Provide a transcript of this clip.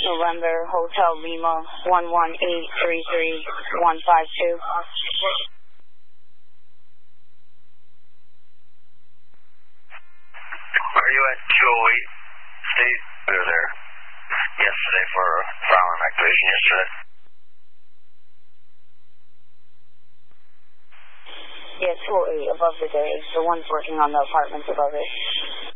November, Hotel Lima, 11833152. Are you at 208 State? We were there yesterday for firearm activation yesterday. Yeah, 208 above the day. The one's working on the apartments above it.